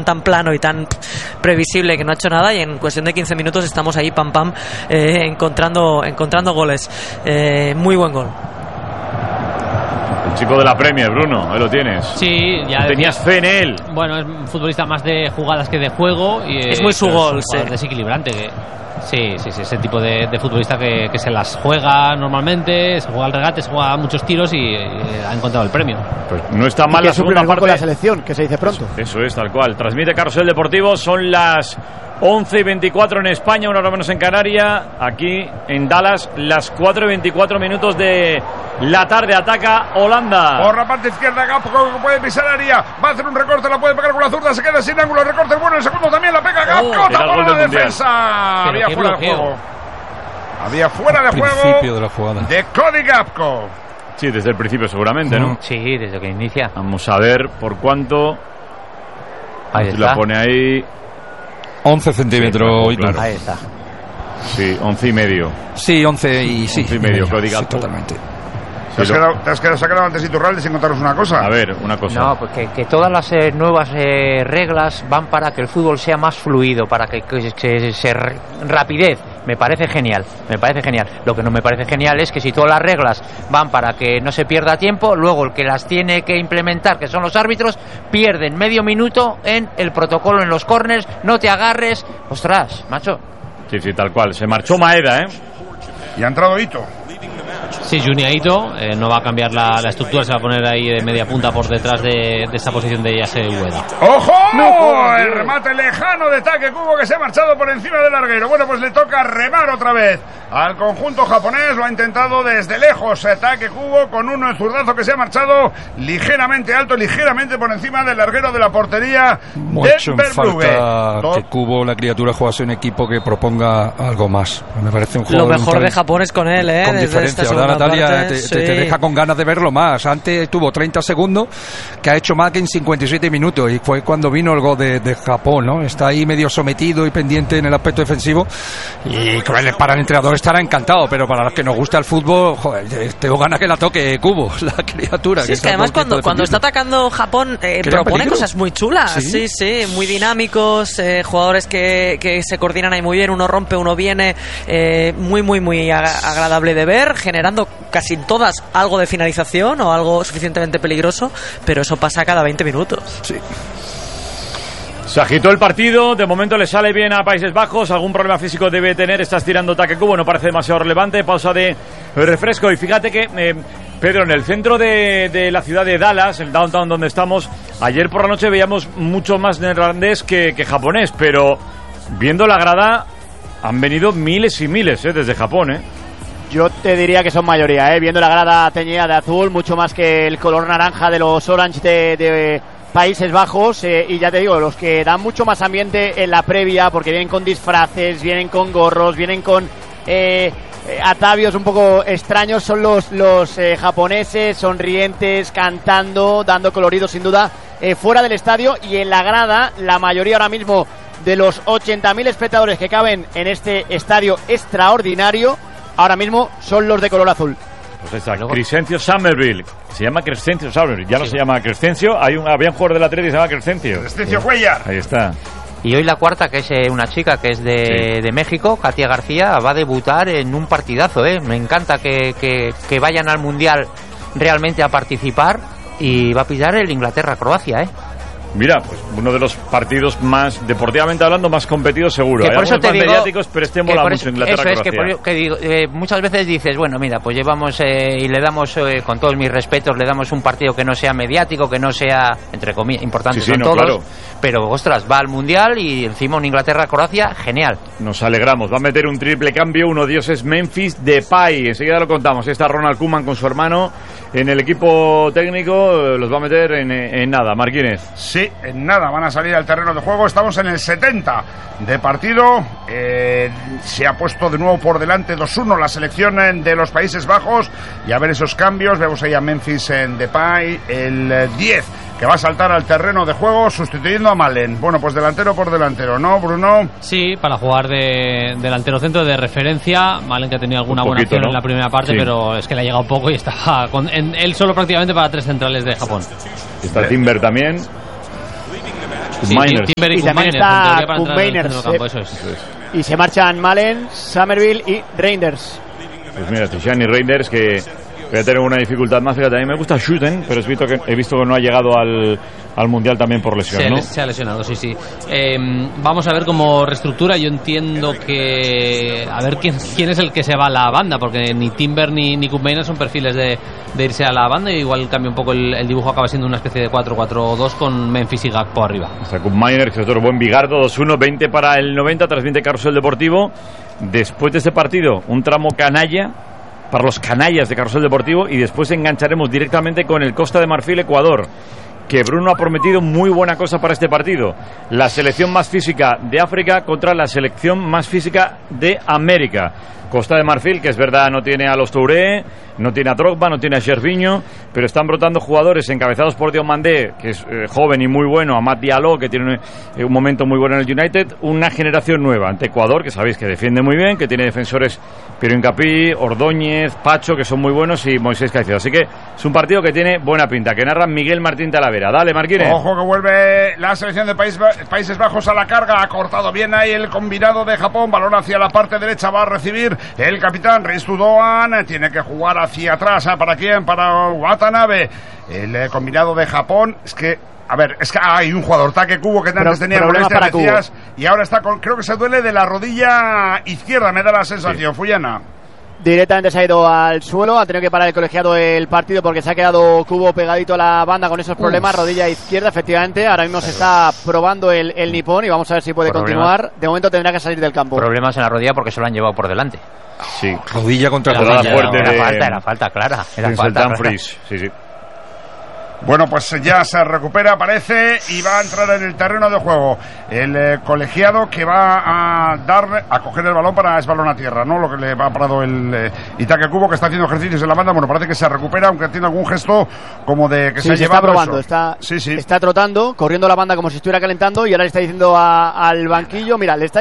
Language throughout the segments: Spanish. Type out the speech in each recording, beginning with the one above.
tan plano y tan previsible que no ha hecho nada, y en cuestión de 15 minutos estamos ahí encontrando goles. Muy buen gol. El chico de la Premier, Bruno, ahí lo tienes. Sí, ya tenías fe en él. Bueno, es un futbolista más de jugadas que de juego. Y es muy su gol, sí. Desequilibrante. Sí, ese tipo de futbolista que se las juega normalmente, se juega al regate, se juega muchos tiros y ha encontrado el premio. Pues no está mal la segunda parte con la selección, que se dice pronto. Eso es, tal cual. Transmite Carrusel Deportivo, son las 11:24 en España, una hora menos en Canarias. Aquí en Dallas, las 4:24 minutos de la tarde. Ataca Holanda. Por la parte izquierda, Gapco, que puede pisar área. Va a hacer un recorte, la puede pegar con la zurda, se queda sin ángulo. El recorte es bueno, el segundo también la pega Gapco. Tapó la defensa. Había fuera de juego. Había fuera de juego de la jugada de Cody Gapco. Sí, desde el principio seguramente, ¿no? Sí, desde que inicia. Vamos a ver por cuánto. Ahí si está. la pone ahí. 11 centímetros. Sí, claro. Ahí está. Sí, 11 y medio. Sí, 11 y sí. 11 y medio, Cody Gapco. Sí, totalmente. Te has quedado sacado antes Iturralde sin contaros una cosa. A ver, una cosa. No, pues que todas las nuevas reglas van para que el fútbol sea más fluido, para que se rapidez. Me parece genial. Lo que no me parece genial es que si todas las reglas van para que no se pierda tiempo, luego el que las tiene que implementar, que son los árbitros, pierden medio minuto en el protocolo, en los córners, no te agarres. Ostras, macho. Sí, tal cual. Se marchó Maeda, ¿eh? Y ha entrado Ito. Sí, Junya Ito no va a cambiar la estructura, se va a poner ahí de media punta por detrás de esta posición de Yase Ueda. ¡Ojo! El remate lejano de Take Kubo que se ha marchado por encima del larguero. Bueno, pues le toca remar otra vez al conjunto japonés. Lo ha intentado desde lejos Take Kubo con un zurdazo que se ha marchado ligeramente alto, ligeramente por encima del larguero de la portería Mucho de en falta Verbrugge. que Kubo, la criatura, jugase un equipo que proponga algo más. Me parece un juego lo mejor de Japón es con él, con diferencia, ¿verdad, Natalia? Parte, te deja con ganas de verlo más. Antes tuvo 30 segundos, que ha hecho más que en 57 minutos, y fue cuando vino el gol de Japón, ¿no? Está ahí medio sometido y pendiente en el aspecto defensivo, y para el entrenador estará encantado, pero para los que nos gusta el fútbol, joder, tengo ganas que la toque Kubo, la criatura. Sí, es que además cuando está atacando Japón propone cosas muy chulas, sí, muy dinámicos, jugadores que se coordinan ahí muy bien, uno rompe, uno viene, muy agradable de ver, generando casi todas algo de finalización o algo suficientemente peligroso, pero eso pasa cada 20 minutos. Sí. Se agitó el partido, de momento le sale bien a Países Bajos, algún problema físico debe tener, está estirando Take Kubo, no parece demasiado relevante, pausa de refresco. Y fíjate que, Pedro, en el centro de la ciudad de Dallas, el downtown donde estamos, ayer por la noche veíamos mucho más neerlandés que japonés, pero viendo la grada han venido miles y miles desde Japón, Yo te diría que son mayoría, viendo la grada teñida de azul, mucho más que el color naranja de los Orange de Países Bajos, y ya te digo, los que dan mucho más ambiente en la previa, porque vienen con disfraces, vienen con gorros, vienen con atavios un poco extraños, son los japoneses, sonrientes, cantando, dando colorido sin duda, fuera del estadio. Y en la grada, la mayoría ahora mismo de los 80.000 espectadores que caben en este estadio extraordinario, ahora mismo son los de color azul. Pues está, Crescencio Summerville. Se llama Crescencio Summerville. Ya no se llama Crescencio. Había un jugador del Atlético que se llama Crescencio. Crescencio Cuellar. Ahí está. Y hoy la cuarta, que es una chica que es de México, Katia García, va a debutar en un partidazo, Me encanta que vayan al Mundial realmente a participar, y va a pillar el Inglaterra-Croacia, Mira, pues uno de los partidos más, deportivamente hablando, más competidos seguro. Hay algunos más mediáticos, pero mola mucho, Inglaterra-Croacia. Eso es que digo, muchas veces dices, bueno, mira, pues llevamos y le damos, con todos mis respetos, le damos un partido que no sea mediático, que no sea, entre comillas, importante, son todos, claro. Pero, ostras, va al Mundial y encima un Inglaterra-Croacia, genial. Nos alegramos. Va a meter un triple cambio, uno de ellos es Memphis Depay. Enseguida lo contamos. Está Ronald Koeman con su hermano en el equipo técnico, los va a meter en nada. Marquínez. Sí, en nada, van a salir al terreno de juego. Estamos en el 70 de partido. Se ha puesto de nuevo por delante 2-1 la selección de los Países Bajos. Y a ver esos cambios. Vemos ahí a Memphis en Depay, el 10, que va a saltar al terreno de juego sustituyendo a Malen. Bueno, pues delantero por delantero, ¿no, Bruno? Sí, para jugar de delantero centro de referencia. Malen, que ha tenido alguna buena acción, ¿no?, en la primera parte, sí, pero es que le ha llegado poco y estaba él solo prácticamente para tres centrales de Japón. Está Timber también. Timber y también está Koopmeiners. Y se marchan Malen, Somerville y Reinders. Pues mira, Tijani Reinders, que voy a tener una dificultad más. Fíjate, a mí me gusta Schuten, pero he visto que no ha llegado al Mundial también por lesión, ¿no? Se ha lesionado, sí. Vamos a ver cómo reestructura. Yo entiendo que... A ver quién es el que se va a la banda, porque ni Timber ni Koopmeiners son perfiles de irse a la banda, y igual cambia un poco el dibujo, acaba siendo una especie de 4-4-2 con Memphis y Gakpo arriba. O sea, Koopmeiners, que es otro buen bigardo, 2-1, 20 para el 90, tras 20 Carrusel Deportivo. Después de este partido, un tramo canalla para los canallas de Carrusel Deportivo, y después engancharemos directamente con el Costa de Marfil Ecuador, que Bruno ha prometido muy buena cosa para este partido. La selección más física de África contra la selección más física de América. Costa de Marfil, que es verdad, no tiene a los Touré, no tiene a Drogba, no tiene a Gervinho, pero están brotando jugadores encabezados por Diomandé, que es joven y muy bueno, a Matt Diallo, que tiene un momento muy bueno en el United, una generación nueva ante Ecuador, que sabéis que defiende muy bien, que tiene defensores Piero Incapí, Ordóñez, Pacho, que son muy buenos, y Moisés Caicedo. Así que es un partido que tiene buena pinta, que narra Miguel Martín Talavera. Dale, Marquines. Ojo que vuelve la selección de Países Bajos a la carga, ha cortado bien ahí el combinado de Japón, balón hacia la parte derecha, va a recibir el capitán Ristu Doan, tiene que jugar hacia atrás. ¿Para quién? Para Watanabe. El combinado de Japón, es que hay un jugador, Take Kubo, que antes tenía molestias, decías, y ahora está creo que se duele de la rodilla izquierda, me da la sensación, sí. Fuyana. Directamente se ha ido al suelo, ha tenido que parar el colegiado el partido porque se ha quedado Kubo pegadito a la banda con esos problemas. Rodilla izquierda, efectivamente. Ahora mismo se está probando el nipón y vamos a ver si puede continuar. De momento tendrá que salir del campo. Problemas en la rodilla porque se lo han llevado por delante. Sí, rodilla contra rodilla. Era falta clara. Sí. Bueno, pues ya se recupera, parece, y va a entrar en el terreno de juego el colegiado, que va a coger el balón para es balón a tierra, ¿no? Lo que le ha parado el Itaque Kubo, que está haciendo ejercicios en la banda. Bueno, parece que se recupera, aunque tiene algún gesto como de que se ha llevado. Está probando, está trotando, corriendo la banda como si estuviera calentando, y ahora le está diciendo al banquillo,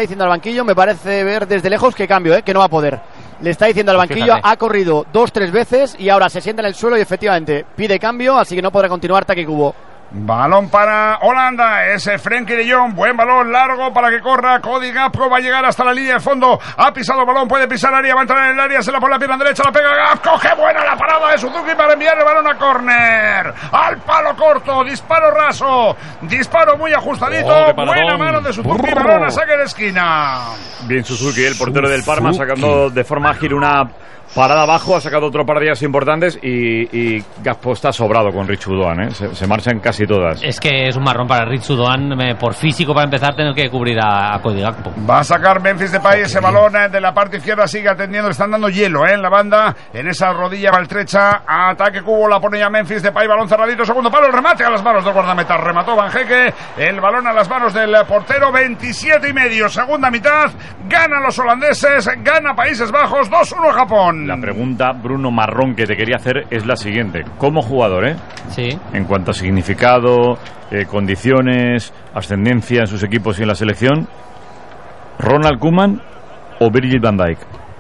me parece ver desde lejos que cambio, que no va a poder. Le está diciendo al banquillo, ha corrido 2-3 veces y ahora se sienta en el suelo y efectivamente pide cambio, así que no podrá continuar Take Kubo. Balón para Holanda, ese Frenkie de Jong, buen balón largo para que corra Cody Gakpo, va a llegar hasta la línea de fondo, ha pisado el balón, puede pisar área, va a entrar en el área, se la pone la pierna derecha, la pega Gakpo, qué buena la parada de Suzuki para enviar el balón a córner, al palo corto, disparo raso, disparo muy ajustadito, buena mano de Suzuki, balón a saque de esquina. Bien Suzuki, el portero del Parma, sacando de forma ágil una parada abajo, ha sacado otro par de días importantes, y Gakpo está sobrado con Richu Doan, se marchan casi todas. Es que es un marrón para Richu Doan, por físico, para empezar, tener que cubrir a Cody Gakpo. Va a sacar Memphis Depay ese balón de la parte izquierda, sigue atendiendo, le están dando hielo en la banda, en esa rodilla maltrecha, ataque Kubo, la pone ya Memphis Depay, balón cerradito, segundo palo, el remate a las manos del guardameta, remató Van Heeke, el balón a las manos del portero, 27,5, segunda mitad, ganan los holandeses, gana Países Bajos, 2-1 Japón. La pregunta, Bruno Marrón, que te quería hacer es la siguiente. Como jugador, Sí. En cuanto a significado, condiciones, ascendencia en sus equipos y en la selección, ¿Ronald Koeman o Virgil van Dijk?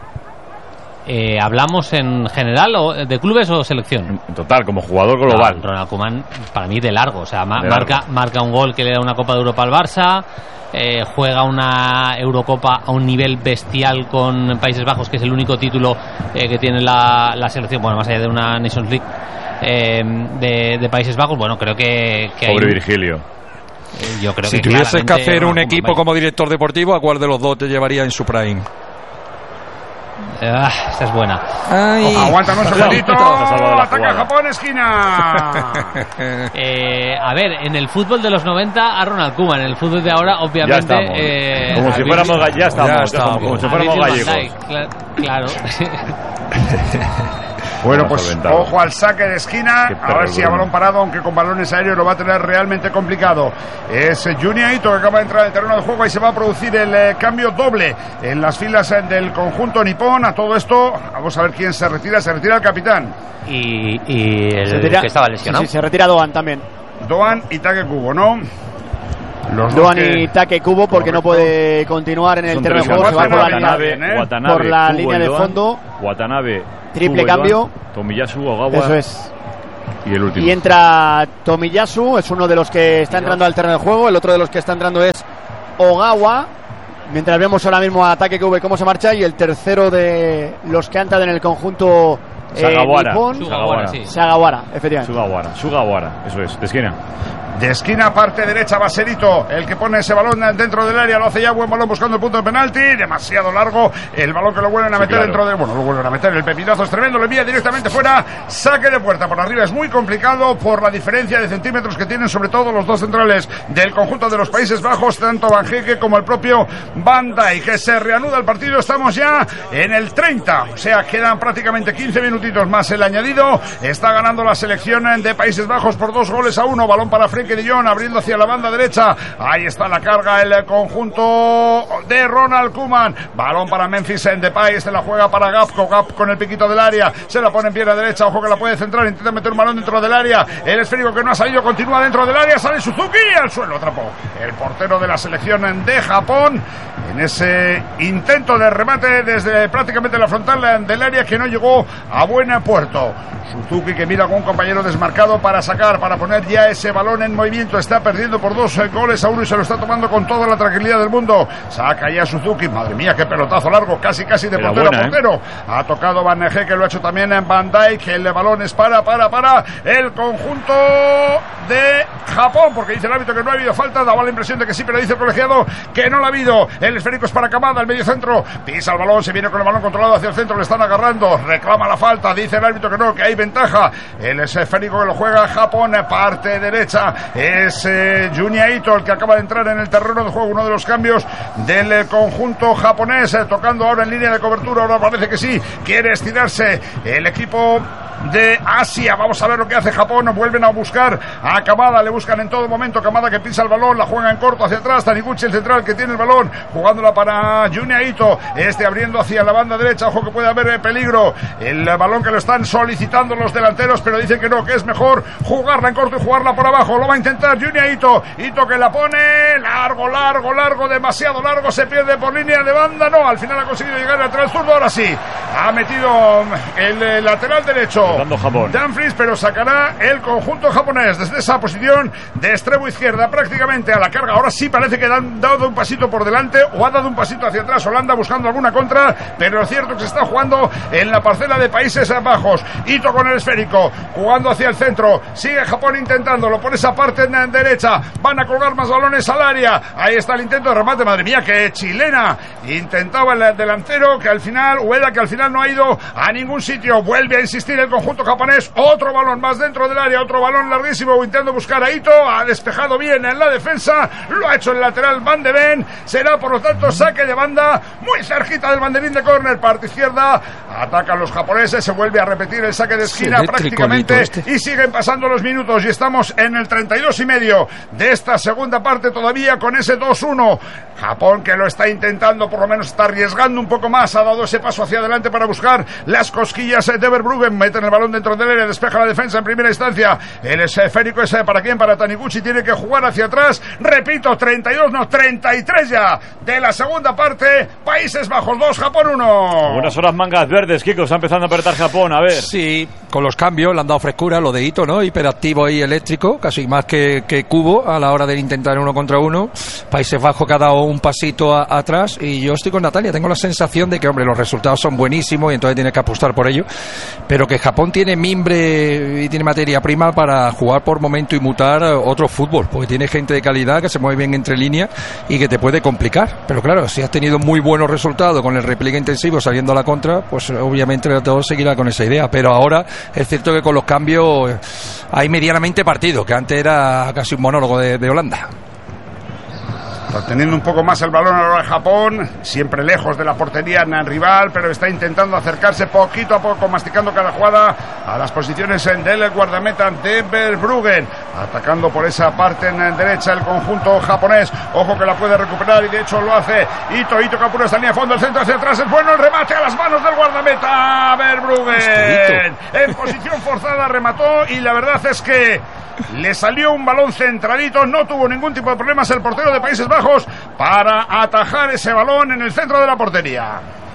¿Hablamos en general o de clubes o selección? En total, como jugador global. Ronald Koeman, para mí, de largo. O sea, marca un gol que le da una Copa de Europa al Barça. Juega una Eurocopa a un nivel bestial con Países Bajos, que es el único título que tiene la selección, bueno, más allá de una Nations League de Países Bajos. Bueno, creo que pobre Virgilio. Yo creo si que tuvieses que hacer un equipo como director deportivo, ¿a cuál de los dos te llevaría en su prime? Esta es buena. Aguanta un segundito. Ataca Japón, esquina. A ver, en el fútbol de los 90 a Ronald Koeman, en el fútbol de ahora, obviamente. Como si fuéramos como si fuéramos gallegos. Claro. Bueno, pues ojo al saque de esquina, a ver si a balón parado, aunque con balones aéreos lo va a tener realmente complicado. Es Junya Ito, que acaba de entrar en el terreno de juego, y se va a producir el cambio doble en las filas del conjunto nipón. A todo esto, vamos a ver quién se retira el capitán. Y el que estaba lesionado. Sí, se retira Doan también. Doan y Take Kubo, ¿no? Doan y Take Kubo, porque no puede continuar en el terreno de juego, se va por la línea de fondo. Watanabe, triple cambio. Tomiyasu, Ogawa. Eso es. Y el último. Y entra Tomiyasu, es uno de los que está entrando al terreno de juego. El otro de los que está entrando es Ogawa. Mientras vemos ahora mismo a Take KV cómo se marcha. Y el tercero de los que ha entrado en el conjunto nipón, Sugawara, efectivamente. Sugawara, eso es, de esquina. De esquina, parte derecha, Baserito, el que pone ese balón dentro del área, lo hace ya, buen balón buscando el punto de penalti, demasiado largo, el balón que lo vuelven a meter dentro de... Bueno, lo vuelven a meter, el pepinazo es tremendo, lo envía directamente fuera, saque de puerta por arriba, es muy complicado por la diferencia de centímetros que tienen sobre todo los dos centrales del conjunto de los Países Bajos, tanto Van Hecke como el propio Van Dijk, que se reanuda el partido, estamos ya en el 30, o sea, quedan prácticamente 15 minutitos más el añadido, está ganando la selección de Países Bajos por 2-1, balón para Frenkie de Jong abriendo hacia la banda derecha, ahí está la carga el conjunto de Ronald Koeman, balón para Memphis Depay, este la juega para Gapco, Gap con el piquito del área, se la pone en pierna derecha, ojo que la puede centrar, intenta meter un balón dentro del área, el esférico que no ha salido continúa dentro del área, sale Suzuki al suelo, atrapó el portero de la selección de Japón en ese intento de remate desde prácticamente la frontal del área que no llegó a buen puerto. Suzuki que mira con un compañero desmarcado para sacar, para poner ya ese balón en movimiento, está perdiendo por 2-1 y se lo está tomando con toda la tranquilidad del mundo, saca ya Suzuki, madre mía qué pelotazo largo, casi de portero a portero, ha tocado Van Hecke, que lo ha hecho también en Van Dijk, el balón es para el conjunto de Japón, porque dice el árbitro que no ha habido falta, daba la impresión de que sí, pero dice el colegiado que no la ha habido, el esférico es para Kamada, el medio centro, pisa el balón, se viene con el balón controlado hacia el centro, le están agarrando, reclama la falta, dice el árbitro que no, que hay ventaja, el esférico que lo juega Japón, parte derecha, es Junya Ito el que acaba de entrar en el terreno de juego, uno de los cambios del conjunto japonés, tocando ahora en línea de cobertura, ahora parece que sí, quiere estirarse el equipo de Asia, vamos a ver lo que hace Japón, vuelven a buscar a Kamada, le buscan en todo momento, Kamada que pisa el balón, la juega en corto hacia atrás, Taniguchi el central que tiene el balón, jugándola para Junya Ito, abriendo hacia la banda derecha, ojo que puede haber peligro, el balón que lo están solicitando los delanteros, pero dicen que no, que es mejor jugarla en corto y jugarla por abajo, lo va a intentar Junya Ito que la pone, largo, demasiado largo, se pierde por línea de banda, no, al final ha conseguido llegar al lateral zurdo, ahora sí, ha metido el lateral derecho Dumfries, pero sacará el conjunto japonés desde esa posición de extremo izquierda prácticamente a la carga. Ahora sí parece que han dado un pasito por delante o ha dado un pasito hacia atrás Holanda buscando alguna contra, pero lo cierto es que se está jugando en la parcela de Países Bajos. Ito con el esférico, jugando hacia el centro, sigue Japón intentándolo por esa parte derecha, van a colgar más balones al área, ahí está el intento de remate, madre mía, que chilena, intentaba el delantero que al final, Ueda que al final no ha ido a ningún sitio, vuelve a insistir el conjunto japonés, otro balón más dentro del área, otro balón larguísimo, intentando buscar a Ito, ha despejado bien en la defensa, lo ha hecho el lateral Van de Ven, será por lo tanto saque de banda, muy cerquita del banderín de córner, parte izquierda, atacan los japoneses, se vuelve a repetir el saque de esquina prácticamente, y siguen pasando los minutos, y estamos en el 32,5 de esta segunda parte todavía con ese 2-1, Japón que lo está intentando, por lo menos está arriesgando un poco más, ha dado ese paso hacia adelante para buscar las cosquillas de Verbruggen, meten el balón dentro del área, despeja la defensa en primera instancia, el esférico es para quién, para Taniguchi, tiene que jugar hacia atrás, repito, 33 ya de la segunda parte, Países Bajos 2, Japón 1. Buenas horas mangas verdes, Kiko, está empezando a apretar Japón, a ver. Sí, con los cambios le han dado frescura, lo de Ito, ¿no? Hiperactivo y eléctrico, casi más que Kubo a la hora de intentar uno contra uno. Países Bajos que ha dado un pasito atrás, y yo estoy con Natalia, tengo la sensación de que, hombre, los resultados son buenísimos y entonces tienes que apostar por ello, pero que Japón tiene mimbre y tiene materia prima para jugar por momento y mutar otro fútbol, porque tiene gente de calidad que se mueve bien entre líneas y que te puede complicar, pero claro, si has tenido muy buenos resultados con el repliegue intensivo saliendo a la contra, pues obviamente todo seguirá con esa idea, pero ahora es cierto que con los cambios hay medianamente partido, que antes era casi un monólogo de Holanda. Teniendo un poco más el balón ahora de Japón, siempre lejos de la portería rival, pero está intentando acercarse poquito a poco, masticando cada jugada a las posiciones del guardameta de Verbruggen, atacando por esa parte en derecha el conjunto japonés, ojo que la puede recuperar y de hecho lo hace Ito que apura esta línea de fondo, el centro hacia atrás, es bueno el remate a las manos del guardameta Verbruggen, en posición forzada remató y la verdad es que le salió un balón centradito, no tuvo ningún tipo de problemas el portero de Países Bajos para atajar ese balón en el centro de la portería.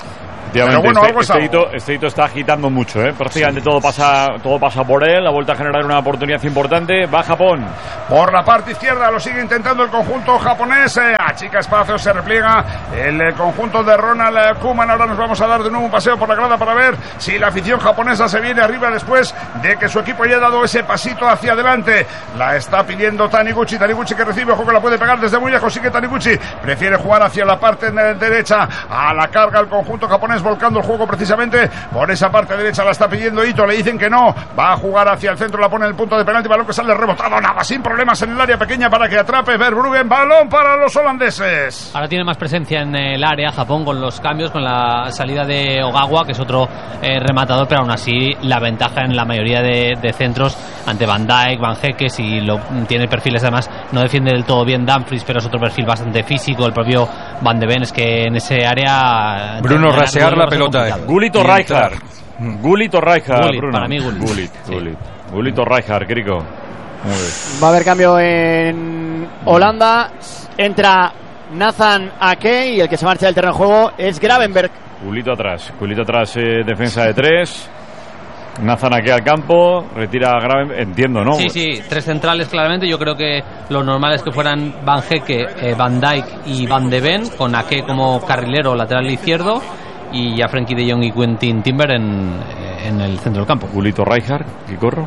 Pero bueno, este hito está agitando mucho, prácticamente todo pasa por él. Ha vuelto a generar una oportunidad importante. Va Japón. Por la parte izquierda lo sigue intentando el conjunto japonés. Achica espacio, se repliega el conjunto de Ronald Koeman. Ahora nos vamos a dar de nuevo un paseo por la grada para ver si la afición japonesa se viene arriba después de que su equipo haya dado ese pasito hacia adelante. La está pidiendo Taniguchi que recibe, ojo que la puede pegar desde muy lejos. Sigue Taniguchi, prefiere jugar hacia la parte derecha, a la carga el conjunto japonés, volcando el juego precisamente por esa parte derecha. La está pidiendo Ito, le dicen que no, va a jugar hacia el centro, la pone en el punto de penalti, balón que sale rebotado, nada, sin problemas en el área pequeña para que atrape Verbruggen, balón para los holandeses. Ahora tiene más presencia en el área Japón con los cambios, con la salida de Ogawa, que es otro rematador, pero aún así la ventaja en la mayoría de centros ante Van Dijk, Van Hekke, si tiene perfiles, además no defiende del todo bien Dumfries, pero es otro perfil bastante físico, el propio Van de Ven, es que en ese área Bruno rasear la pelota. Gullit o Rijkaard, Bruno. Para mí Gullit o Rijkaard, Crico. Va a haber cambio en Holanda. Entra Nathan Ake y el que se marcha del terreno de juego es Gravenberch. Gullit atrás, defensa de 3. Nathan Ake al campo, retira a Gravenberch, entiendo, ¿no? Sí, 3 centrales claramente. Yo creo que lo normal es que fueran Van Hekke, Van Dijk y Van de Ven, con Ake como carrilero lateral izquierdo y ya Frenkie de Jong y Quentin Timber en el centro del campo. Gullit o Rijkaard, ¿qué corro?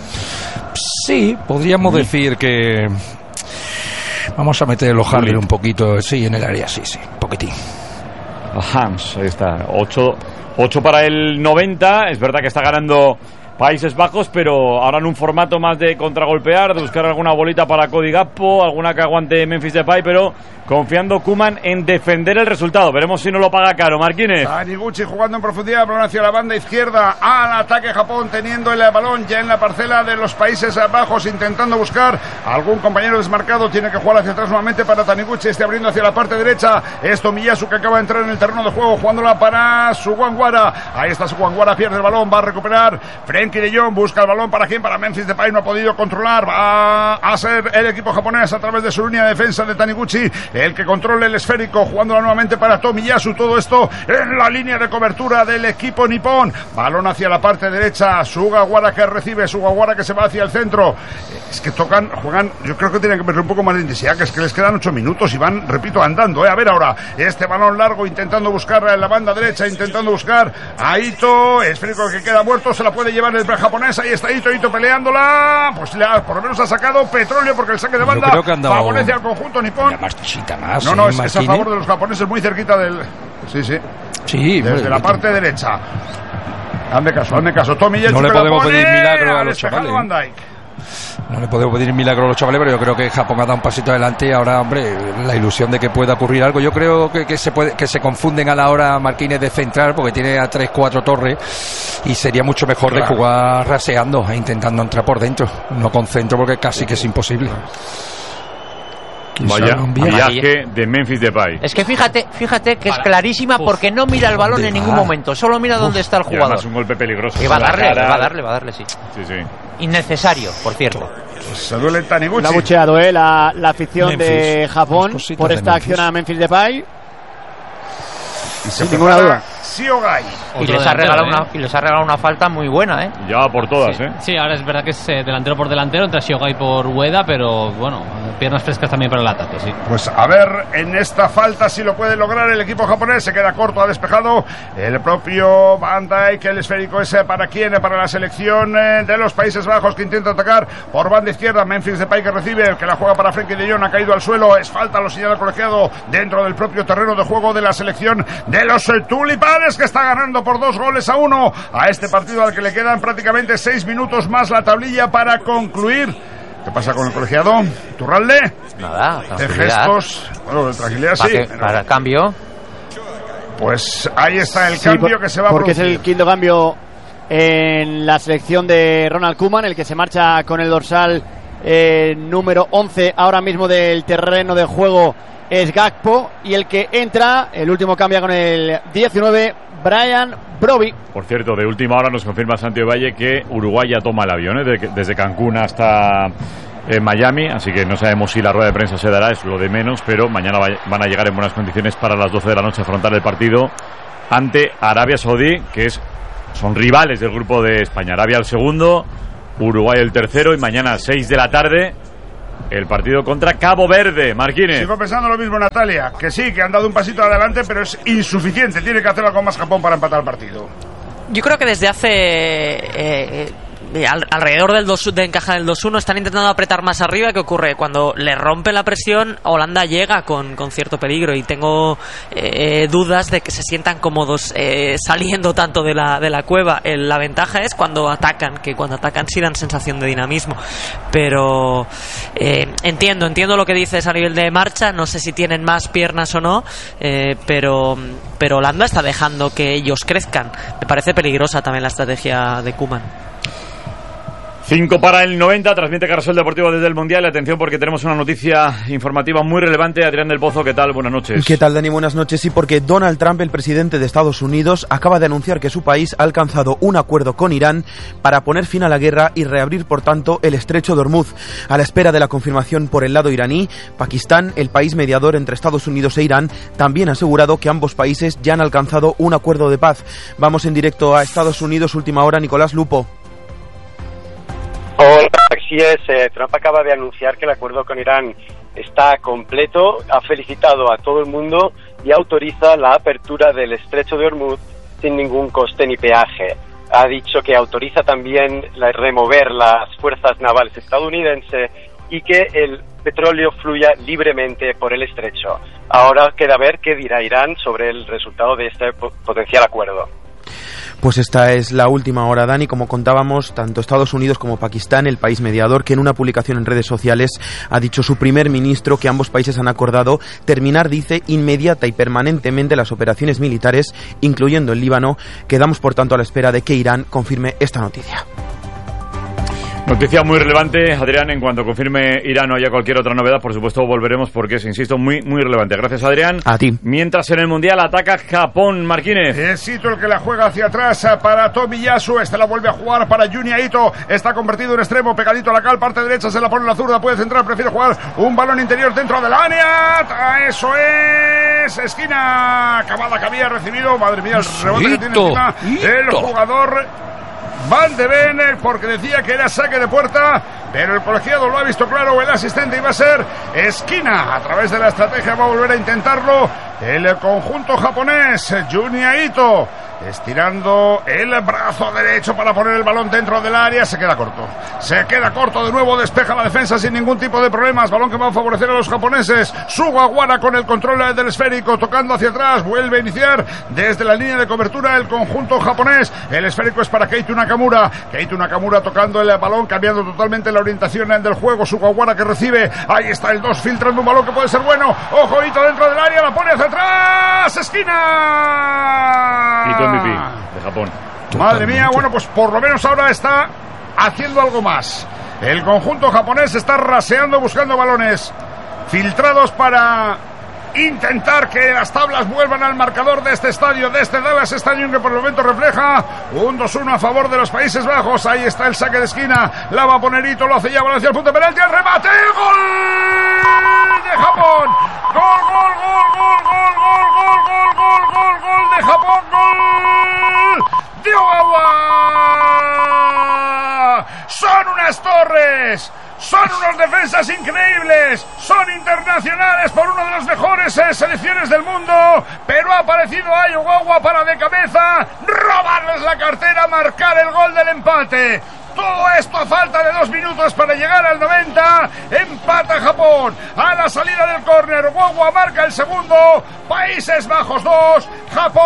Sí, podríamos decir que vamos a meter los Harley un poquito, en el área, sí, un poquitín. Hans, ahí está, 8 para el 90, es verdad que está ganando Países Bajos, pero ahora en un formato más de contragolpear, de buscar alguna bolita para Cody Gakpo, alguna que aguante Memphis Depay, pero confiando Koeman en defender el resultado. Veremos si no lo paga caro. Marquínez. Taniguchi jugando en profundidad, balón hacia la banda izquierda, al ataque Japón, teniendo el balón ya en la parcela de los Países Bajos, intentando buscar algún compañero desmarcado. Tiene que jugar hacia atrás nuevamente para Taniguchi, abriendo hacia la parte derecha. Es Tomiyasu que acaba de entrar en el terreno de juego, jugándola para Sugawara. Ahí está Sugawara, pierde el balón, va a recuperar Frenkie de Jong, busca el balón para quién, para Memphis Depay, no ha podido controlar. Va a ser el equipo japonés a través de su línea de defensa de Taniguchi el que controle el esférico, jugándola nuevamente para Tomiyasu. Todo esto en la línea de cobertura del equipo nipón. Balón hacia la parte derecha, Sugawara que recibe, Sugawara que se va hacia el centro. Es que juegan, yo creo que tienen que meter un poco más de intensidad, que es que les quedan 8 minutos y van, repito, andando. A ver ahora, este balón largo, intentando buscar en la banda derecha, intentando buscar a Ito, esférico que queda muerto, se la puede llevar el japonés. Ahí está Ito peleándola, pues por lo menos ha sacado petróleo, porque el saque de banda favorece al conjunto nipón. No, es a favor de los japoneses, muy cerquita del... Sí, desde la parte derecha. Hazme caso, Tommy. No le podemos pedir milagro a los chavales. No le podemos pedir milagro a los chavales, pero yo creo que Japón ha dado un pasito adelante y ahora, hombre, la ilusión de que pueda ocurrir algo. Yo creo que se confunden a la hora Marquínez de central, porque tiene a 3-4 torres y sería mucho mejor de jugar raseando e intentando entrar por dentro, no con centro, porque casi que es imposible. Vaya viaje de Memphis Depay. Es que fíjate que es clarísima, porque no mira el balón en ningún momento, solo mira dónde está el jugador. Es un golpe peligroso. Y va a darle, sí. Innecesario, por cierto. Se duele Taniguchi. La ha bucheado la afición de Japón por esta acción a Memphis Depay. Sin ninguna duda. Siogai. Y les ha regalado una falta muy buena, ¿eh? Ya por todas, sí. Sí, ahora es verdad que es delantero por delantero, entra Siogai por Ueda, pero bueno, piernas frescas también para el ataque, sí. Pues a ver, en esta falta si lo puede lograr el equipo japonés. Se queda corto, ha despejado el propio Van Dijk. El esférico es para quién, para la selección de los Países Bajos, que intenta atacar por banda izquierda. Memphis Depay que recibe, el que la juega para Frenkie de Jong, ha caído al suelo. Es falta, lo señala el colegiado dentro del propio terreno de juego de la selección de los tulipanes, que está ganando por 2-1 a este partido, al que le quedan prácticamente 6 minutos más la tablilla para concluir. ¿Qué pasa con el colegiado? ¿Turralde? Nada, de gestos. Bueno, tranquilidad, sí. Para el cambio. Pues ahí está el cambio que se va a porque producir. Es el quinto cambio en la selección de Ronald Koeman, el que se marcha con el dorsal número 11 ahora mismo del terreno de juego es Gakpo, y el que entra, el último cambia con el 19, Brian Brobbey. Por cierto, de última hora nos confirma Santiago Valle que Uruguay ya toma el avión, desde Cancún hasta Miami, así que no sabemos si la rueda de prensa se dará, es lo de menos, pero mañana van a llegar en buenas condiciones para las 12 de la noche afrontar el partido ante Arabia Saudí, son rivales del grupo de España. Arabia el segundo, Uruguay el tercero, y mañana a 6 de la tarde el partido contra Cabo Verde. Marquines. Sigo pensando lo mismo, Natalia, que sí, que han dado un pasito adelante, pero es insuficiente. Tiene que hacer algo más Japón para empatar el partido. Yo creo que desde hace alrededor de encajar el 2-1 están intentando apretar más arriba. ¿Qué ocurre? Cuando le rompe la presión, Holanda llega con cierto peligro, y tengo dudas de que se sientan cómodos saliendo tanto de la cueva. La ventaja es cuando atacan, que cuando atacan sí dan sensación de dinamismo, pero entiendo lo que dices a nivel de marcha. No sé si tienen más piernas o no, pero Holanda está dejando que ellos crezcan. Me parece peligrosa también la estrategia de Koeman. 5 para el 90, transmite Carrusel Deportivo desde el Mundial. Atención, porque tenemos una noticia informativa muy relevante. Adrián del Pozo, ¿qué tal? Buenas noches. ¿Qué tal, Dani? Buenas noches. Sí, porque Donald Trump, el presidente de Estados Unidos, acaba de anunciar que su país ha alcanzado un acuerdo con Irán para poner fin a la guerra y reabrir, por tanto, el estrecho de Hormuz. A la espera de la confirmación por el lado iraní, Pakistán, el país mediador entre Estados Unidos e Irán, también ha asegurado que ambos países ya han alcanzado un acuerdo de paz. Vamos en directo a Estados Unidos, última hora, Nicolás Lupo. Hola, así es. Trump acaba de anunciar que el acuerdo con Irán está completo, ha felicitado a todo el mundo y autoriza la apertura del estrecho de Hormuz sin ningún coste ni peaje. Ha dicho que autoriza también remover las fuerzas navales estadounidenses y que el petróleo fluya libremente por el estrecho. Ahora queda ver qué dirá Irán sobre el resultado de este potencial acuerdo. Pues esta es la última hora, Dani. Como contábamos, tanto Estados Unidos como Pakistán, el país mediador, que en una publicación en redes sociales ha dicho su primer ministro que ambos países han acordado terminar, dice, inmediata y permanentemente las operaciones militares, incluyendo el Líbano. Quedamos, por tanto, a la espera de que Irán confirme esta noticia. Noticia muy relevante, Adrián. En cuanto confirme Irán o haya cualquier otra novedad, por supuesto volveremos, porque es, insisto, muy relevante. Gracias, Adrián. A ti. Mientras en el Mundial ataca Japón, Marquínez. Es Ito el que la juega hacia atrás para Tomiyasu. Este la vuelve a jugar para Junya Ito. Está convertido en extremo, pegadito a la cal, parte derecha, se la pone en la zurda, puede centrar, prefiere jugar un balón interior dentro del área. Eso es. Esquina acabada que había recibido. Madre mía, el rebote que tiene encima el jugador Van de Ven, porque decía que era saque de puerta, pero el colegiado lo ha visto claro, el asistente, iba a ser esquina. A través de la estrategia va a volver a intentarlo el conjunto japonés. Junya Ito estirando el brazo derecho para poner el balón dentro del área. Se queda corto de nuevo, despeja la defensa sin ningún tipo de problemas. Balón que va a favorecer a los japoneses. Sugawara con el control del esférico, tocando hacia atrás, vuelve a iniciar desde la línea de cobertura el conjunto japonés. El esférico es para Keito Nakamura. Keito Nakamura tocando el balón, cambiando totalmente la orientación del juego. Sugawara que recibe, ahí está el 2, filtrando un balón que puede ser bueno. Ojo, Ito dentro del área, la pone hacia atrás, esquina. Ito MVP de Japón. Madre mía, bueno, pues por lo menos ahora está haciendo algo más. El conjunto japonés está raseando, buscando balones filtrados para intentar que las tablas vuelvan al marcador de este estadio, de este Dallas Stadium, que por el momento refleja un 2-1 a favor de los Países Bajos. Ahí está el saque de esquina, la va a poner Ito, lo hace ya, hacia el punto de penalti, el remate, ¡gol de Japón! ¡Gol de Japón! ¡Gol de Ogawa! ¡Son unas torres! Son unos defensas increíbles, son internacionales por uno de los mejores selecciones del mundo, pero ha aparecido ahí Ogawa para de cabeza robarles la cartera, marcar el gol del empate. Todo esto a falta de 2 minutos para llegar al 90. Empata Japón a la salida del córner. Ogawa marca el segundo. Países Bajos 2, Japón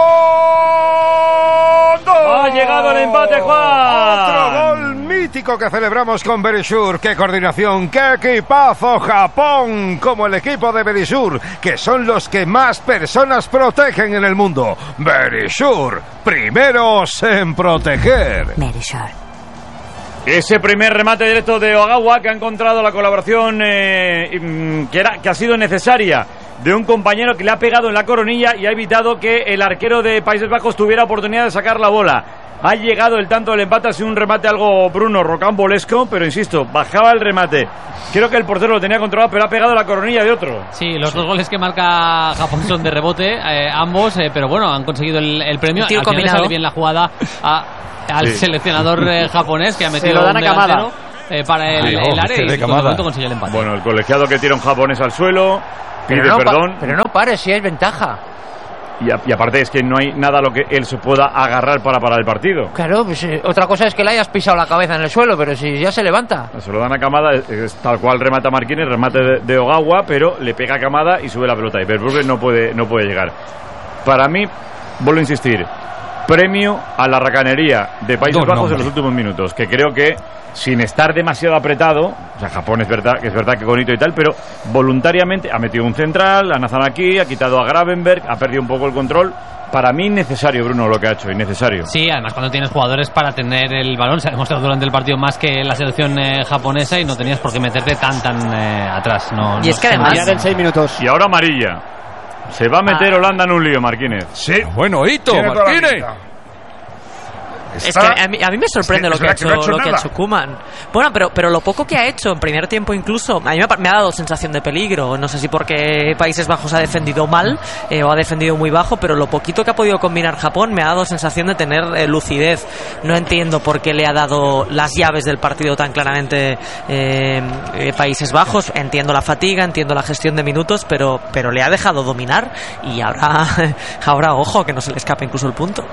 2. Ha llegado el empate, Juan. Otro gol mítico que celebramos con Verisur. ¡Qué coordinación! ¡Qué equipazo! Japón, como el equipo de Verisur, que son los que más personas protegen en el mundo. Verisur, primeros en proteger. Verisur. Ese primer remate directo de Ogawa, que ha encontrado la colaboración que ha sido necesaria de un compañero que le ha pegado en la coronilla y ha evitado que el arquero de Países Bajos tuviera oportunidad de sacar la bola. Ha llegado el tanto del empate, ha sido un remate algo, Bruno, rocambolesco, pero insisto, bajaba el remate. Creo que el portero lo tenía controlado, pero ha pegado la coronilla de otro. Sí, los dos goles que marca Japón son de rebote, ambos, pero bueno, han conseguido el premio. Al final le sale bien la jugada al seleccionador japonés, que ha metido un delantero para el área y de momento consigue el empate. Bueno, el colegiado que tira un japonés al suelo, pide perdón. Pero no pares, si es ventaja. Y aparte es que no hay nada a lo que él se pueda agarrar para parar el partido. Claro, pues otra cosa es que le hayas pisado la cabeza en el suelo, pero si ya se levanta. Se lo dan a Kamada, es tal cual remata Marquinhos, remate de Ogawa, pero le pega a Kamada y sube la pelota. Y Verbruggen no puede llegar. Para mí, vuelvo a insistir, premio a la racanería de Países Bajos en los últimos minutos, que creo que sin estar demasiado apretado, o sea, Japón es verdad que bonito y tal, pero voluntariamente ha metido un central, a Nazanaki, ha quitado a Gravenberg, ha perdido un poco el control. Para mí innecesario, Bruno, lo que ha hecho, innecesario. Sí, además cuando tienes jugadores para tener el balón, se ha demostrado durante el partido más que la selección japonesa y no tenías por qué meterte tan atrás. Y es que además en 6 minutos. Y ahora amarilla. Se va a meter Holanda en un lío, Marquínez. Sí. Bueno, Ito, Marquínez. Es que a mí me sorprende lo que ha hecho Koeman. Bueno, pero lo poco que ha hecho en primer tiempo incluso, a mí me ha dado sensación de peligro. No sé si porque Países Bajos ha defendido mal o ha defendido muy bajo, pero lo poquito que ha podido combinar Japón me ha dado sensación de tener lucidez. No entiendo por qué le ha dado las llaves del partido tan claramente Países Bajos. Entiendo la fatiga, entiendo la gestión de minutos, pero le ha dejado dominar y ahora ojo, que no se le escape incluso el punto.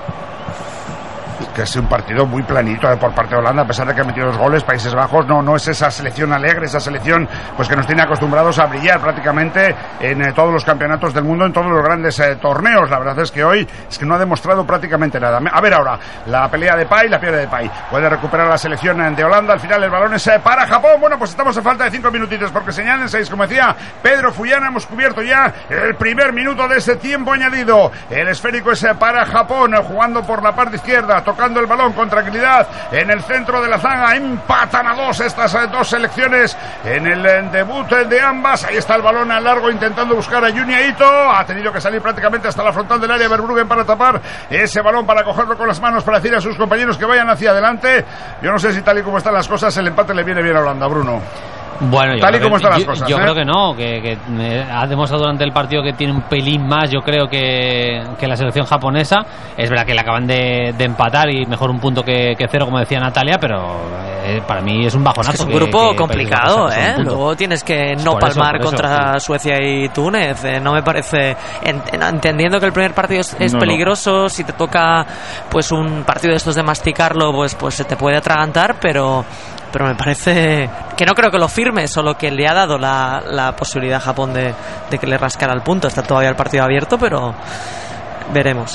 Que es un partido muy planito por parte de Holanda, a pesar de que ha metido 2 goles. Países Bajos no es esa selección alegre, esa selección pues que nos tiene acostumbrados a brillar prácticamente en todos los campeonatos del mundo, en todos los grandes torneos. La verdad es que hoy no ha demostrado prácticamente nada. A ver ahora, la pelea de Pai, la pierde de Pai. Puede recuperar la selección de Holanda. Al final el balón es para Japón. Bueno, pues estamos a falta de 5 minutitos porque señalen 6, como decía Pedro Fullana. Hemos cubierto ya el primer minuto de ese tiempo añadido. El esférico es para Japón, jugando por la parte izquierda, tocando el balón con tranquilidad en el centro de la zaga. Empatan a 2 estas 2 selecciones en el debut de ambas. Ahí está el balón a largo intentando buscar a Junya Ito. Ha tenido que salir prácticamente hasta la frontal del área Verbruggen para tapar ese balón, para cogerlo con las manos, para decir a sus compañeros que vayan hacia adelante. Yo no sé si tal y como están las cosas el empate le viene bien a Holanda, Bruno. Bueno, tal y como están las cosas. Yo creo que no, que ha demostrado durante el partido que tiene un pelín más, yo creo, que la selección japonesa. Es verdad que le acaban de empatar y mejor un punto que 0, como decía Natalia, pero para mí es un bajonazo. Es un grupo complicado, luego tienes que no palmar contra Suecia y Túnez. No me parece, entendiendo que el primer partido es peligroso, si te toca pues un partido de estos de masticarlo, pues se te puede atragantar, pero me parece que no creo que lo firme, solo que le ha dado la posibilidad a Japón de que le rascara el punto. Está todavía el partido abierto, pero veremos.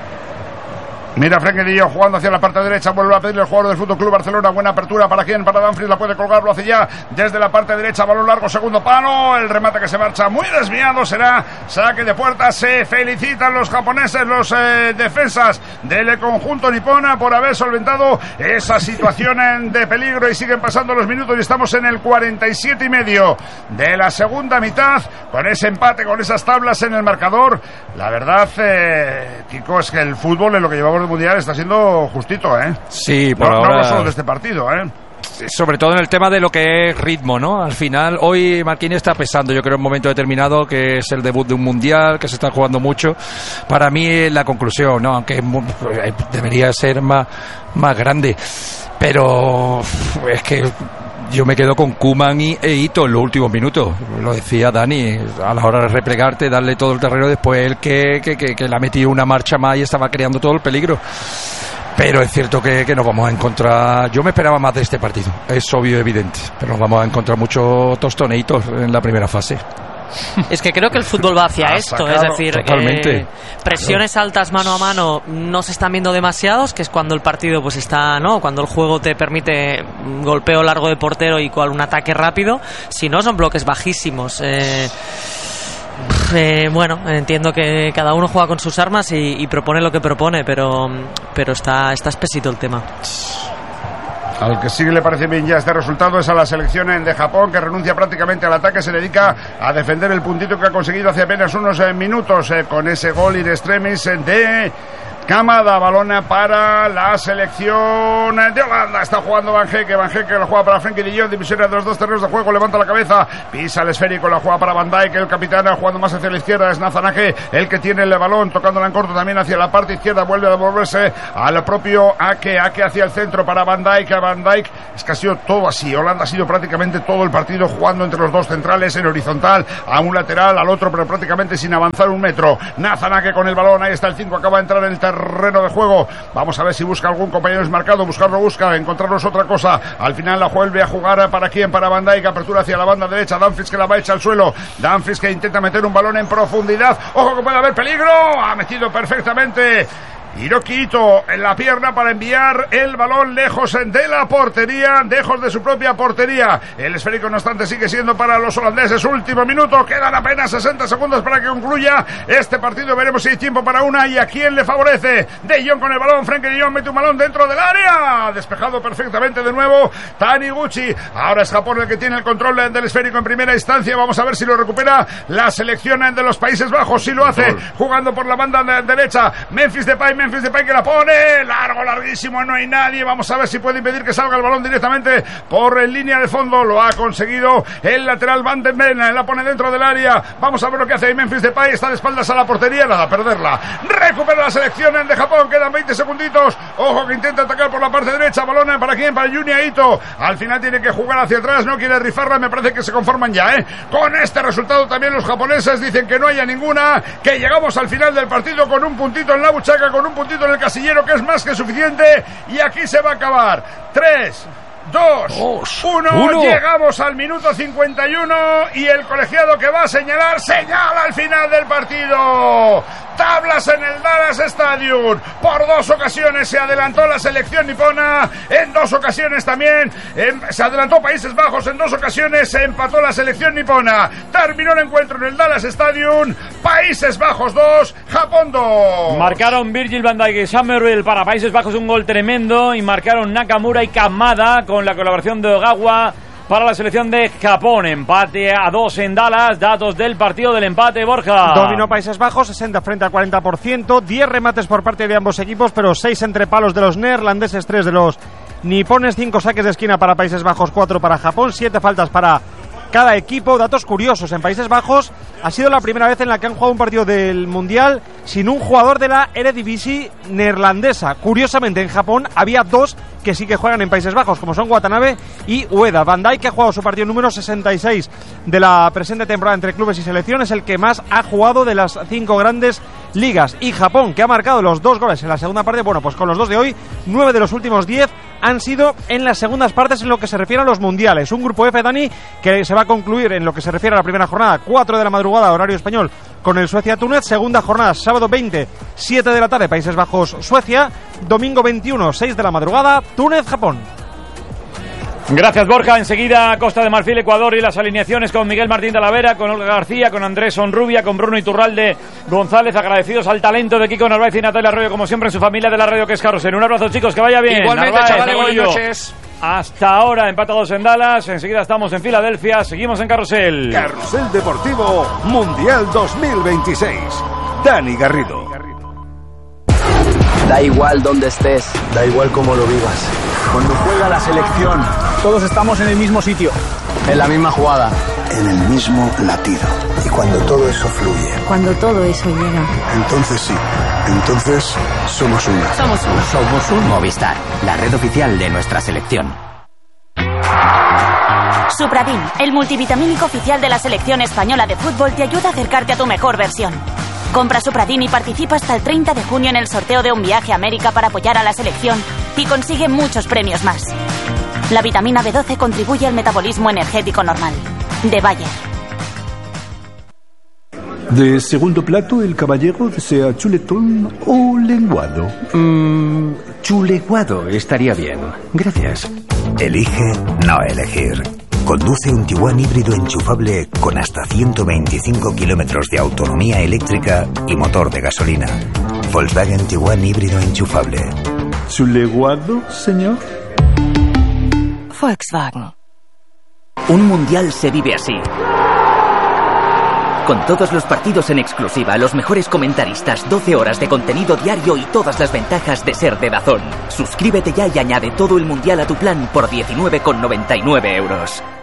Mira, Frenkie de Jong jugando hacia la parte derecha, vuelve a pedir el jugador del Fútbol Club Barcelona. Buena apertura para quién, para Dumfries, la puede colgar, lo hace ya desde la parte derecha, balón largo, segundo palo, el remate que se marcha muy desviado, será saque de puerta. Se felicitan los japoneses, los defensas del conjunto nipona por haber solventado esa situación de peligro, y siguen pasando los minutos y estamos en el 47 y medio de la segunda mitad, con ese empate, con esas tablas en el marcador. La verdad, Kiko, es que el fútbol en lo que llevamos del Mundial está siendo justito, ¿eh? Sí, por ahora. No hablo solo de este partido, ¿eh? Sobre todo en el tema de lo que es ritmo, ¿no? Al final, hoy Marquinhos está pesando, yo creo, en un momento determinado, que es el debut de un mundial, que se está jugando mucho. Para mí, la conclusión, ¿no? Aunque debería ser más grande. Pero es que yo me quedo con Koeman e Ito en los últimos minutos. Lo decía Dani, a la hora de replegarte, darle todo el terreno, después él que le ha metido una marcha más y estaba creando todo el peligro. Pero es cierto que nos vamos a encontrar. Yo me esperaba más de este partido, es obvio y evidente, pero nos vamos a encontrar muchos tostoneitos en la primera fase. Es que creo que el fútbol va hacia esto, es decir, presiones altas mano a mano no se están viendo demasiados, que es cuando el partido pues está, ¿no? Cuando el juego te permite un golpeo largo de portero y un ataque rápido. Si no, son bloques bajísimos. Bueno, entiendo que cada uno juega con sus armas y propone lo que propone, pero está espesito el tema. Al que sí le parece bien ya este resultado es a la selección de Japón, que renuncia prácticamente al ataque, se dedica a defender el puntito que ha conseguido hace apenas unos minutos con ese gol in extremis de Kamada, balona para la selección de Holanda. Está jugando Van Hecke la juega para Frenkie de Jong, división de los dos terrenos de juego, levanta la cabeza, pisa el esférico, la juega para Van Dijk, el capitán jugando más hacia la izquierda, es Nathan Ake el que tiene el balón, tocándola en corto también hacia la parte izquierda, vuelve a devolverse al propio Ake hacia el centro para Van Dijk, es que ha sido todo así, Holanda ha sido prácticamente todo el partido jugando entre los dos centrales, en horizontal, a un lateral, al otro, pero prácticamente sin avanzar un metro. Nathan Ake con el balón, ahí está el 5, acaba de entrar en el terreno de juego, vamos a ver si busca algún compañero desmarcado, busca, encontrarlo es otra cosa, al final la vuelve a jugar para quién, para Van Dijk, apertura hacia la banda derecha, Dumfries que la va a echar al suelo, Dumfries que intenta meter un balón en profundidad, ojo que puede haber peligro, ha metido perfectamente Hiroki Ito en la pierna para enviar el balón lejos de la portería, lejos de su propia portería. El esférico, no obstante, sigue siendo para los holandeses. Último minuto, quedan apenas 60 segundos para que concluya este partido. Veremos si hay tiempo para una y a quién le favorece. De Jong con el balón, Frenkie de Jong mete un balón dentro del área, despejado perfectamente de nuevo Taniguchi. Ahora es Japón el que tiene el control del esférico en primera instancia. Vamos a ver si lo recupera la selección de los Países Bajos. Si lo hace, jugando por la banda derecha, Memphis Depay que la pone, larguísimo, no hay nadie, vamos a ver si puede impedir que salga el balón directamente por línea de fondo, lo ha conseguido el lateral Van den Ven, la pone dentro del área, vamos a ver lo que hace ahí Memphis Depay, está de espaldas a la portería, nada, perderla, recupera la selección de Japón, quedan 20 segunditos, ojo que intenta atacar por la parte derecha, balón para quién, para Junya Ito, al final tiene que jugar hacia atrás, no quiere rifarla, me parece que se conforman ya, con este resultado también los japoneses dicen que no haya ninguna, que llegamos al final del partido con un puntito en la buchaca, con un puntito en el casillero que es más que suficiente y aquí se va a acabar. 3, 2, 1, llegamos al minuto 51 y el colegiado que va a señala al final del partido. Tablas en el Dallas Stadium. Por 2 ocasiones se adelantó la selección nipona, en 2 ocasiones también se adelantó Países Bajos, en 2 ocasiones se empató la selección nipona. Terminó el encuentro en el Dallas Stadium. Países Bajos 2, Japón 2. Marcaron Virgil van Dijk y Summerville para Países Bajos un gol tremendo, y marcaron Nakamura y Kamada con la colaboración de Ogawa para la selección de Japón. Empate a 2 en Dallas. Datos del partido del empate, Borja. Dominó Países Bajos, 60 frente al 40%, 10 remates por parte de ambos equipos, pero 6 entre palos de los neerlandeses, 3 de los nipones, 5 saques de esquina para Países Bajos, 4 para Japón, 7 faltas para cada equipo. Datos curiosos, en Países Bajos ha sido la primera vez en la que han jugado un partido del Mundial sin un jugador de la Eredivisie neerlandesa. Curiosamente, en Japón había 2 que sí que juegan en Países Bajos, como son Watanabe y Ueda. Van Dijk, que ha jugado su partido número 66 de la presente temporada entre clubes y selecciones, el que más ha jugado de las 5 grandes ligas. Y Japón, que ha marcado los 2 goles en la segunda parte, bueno, pues con los 2 de hoy, 9 de los últimos 10 han sido en las segundas partes en lo que se refiere a los mundiales. Un grupo F, Dani, que se va a concluir en lo que se refiere a la primera jornada, 4 de la madrugada, horario español, con el Suecia-Túnez. Segunda jornada, sábado 20, 7 de la tarde, Países Bajos-Suecia. Domingo 21, 6 de la madrugada, Túnez-Japón. Gracias, Borja. Enseguida Costa de Marfil, Ecuador, y las alineaciones con Miguel Martín Talavera, con Olga García, con Andrés Onrubia, con Bruno Iturralde González. Agradecidos al talento de Kiko Narváez y Natalia Arroyo, como siempre, en su familia de la radio, que es Carrusel. Un abrazo, chicos, que vaya bien. Igualmente, Narváez, chavales, buenas noches. Hasta ahora, empatados en Dallas. Enseguida estamos en Filadelfia. Seguimos en Carrusel. Carrusel Deportivo Mundial 2026. Dani Garrido. Da igual donde estés, da igual cómo lo vivas. Cuando juega la selección, todos estamos en el mismo sitio, en la misma jugada, en el mismo latido. Y cuando todo eso fluye, cuando todo eso llega, entonces sí, entonces somos una. Somos un Movistar, la red oficial de nuestra selección. Supradim, el multivitamínico oficial de la selección española de fútbol, te ayuda a acercarte a tu mejor versión. Compra Supradim y participa hasta el 30 de junio en el sorteo de un viaje a América para apoyar a la selección y consigue muchos premios más. La vitamina B12 contribuye al metabolismo energético normal. De Bayer. De segundo plato, el caballero desea chuletón o lenguado. Chuleguado estaría bien. Gracias. Elige no elegir. Conduce un Tiguan híbrido enchufable con hasta 125 kilómetros de autonomía eléctrica y motor de gasolina. Volkswagen Tiguan híbrido enchufable. ¿Chuleguado, señor? Volkswagen. Un mundial se vive así. Con todos los partidos en exclusiva, los mejores comentaristas, 12 horas de contenido diario y todas las ventajas de ser de DAZN. Suscríbete ya y añade todo el mundial a tu plan por 19,99 €.